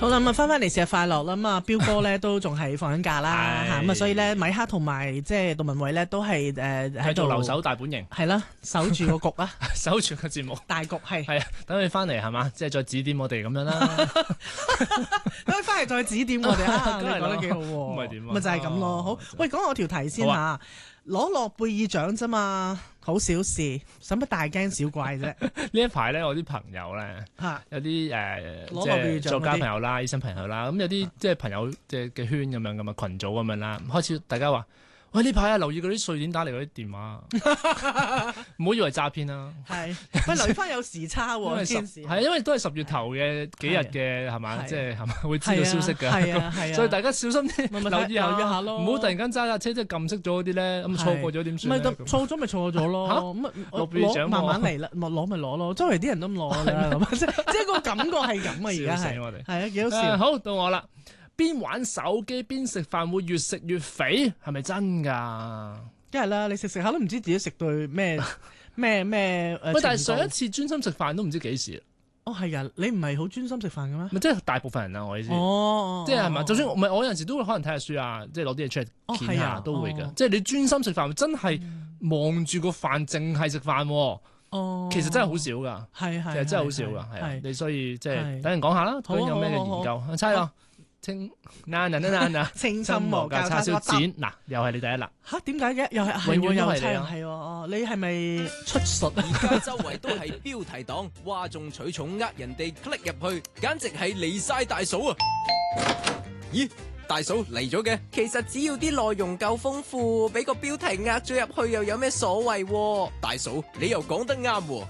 好啦，咁啊翻嚟節日快樂啦，咁啊彪哥咧都仲係放緊假啦嚇，咁啊所以咧米克同埋即係杜文偉咧都係喺度留守大本營， 係啦，守住個局啊， 守住個節目大局係啊，等佢翻嚟係嘛，即係再指點我哋咁樣啦， 等佢翻嚟再指點我哋啊，你講得幾好喎， 咪點啊？ 咪就係咁咯。好，喂，講我條題先嚇。攞諾貝爾獎啫嘛，好小事，使乜大驚小怪啫？ 呢一排咧，我啲朋友咧，有啲即係作家朋友啦、醫生朋友啦，咁有啲即係朋友嘅圈咁樣噶嘛，群組咁樣啦，開始大家話：喂，呢排啊，留意嗰啲瑞典打嚟嗰啲電話，唔好以為詐騙啦。 係，喂，留意翻有時差喎， 係因為都係10月頭嘅幾日嘅係嘛，即係係嘛會知道消息㗎。 係啊係啊， 所以大家小心啲，留意下咯， 唔好突然間揸架車即係撳熄咗嗰啲咧，咁錯過咗點算？ 咪錯咗咪錯咗咯，咁諾貝爾獎慢慢嚟啦，攞咪攞咯，周圍啲人都咁攞啦，即係個感覺係咁啊，而家係啊幾好笑。 好到我啦。邊玩手機邊食飯會越食越肥，係咪真㗎？ 梗係啦，你食下都唔知自己食到咩。喂， 但係上一次專心食飯都唔知幾時。 哦，係啊，你唔係好專心食飯嘅咩？ 咪即係大部分人啊，我意思。即係係嘛？就算唔係我有陣時都會可能睇下書啊，即係攞啲嘢出嚟見下都會㗎。即係你專心食飯，真係望住個飯，淨係食飯。其實真係好少㗎。 係其實真係好少㗎。係啊，你所以即係等人講下啦，究竟有咩嘅研究？猜咯。清心魔教叉燒展嗱，又係你第一啦嚇？點解嘅？又係永遠都係你啊！係喎，你係咪出術？ 而家周圍都係標題黨，嘩眾取寵，呃人哋 click 入去，簡直係離晒大嫂啊！咦，大嫂嚟咗嘅？其實只要啲內容夠豐富，俾個標題呃咗入去，又有咩所謂？大嫂，你又講得啱喎。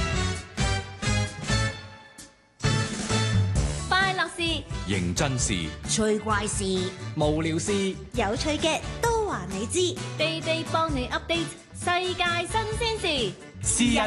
認真事、 趣怪事、 無聊事、 有趣嘅都話你知， 地地幫你 update 世界新鮮事。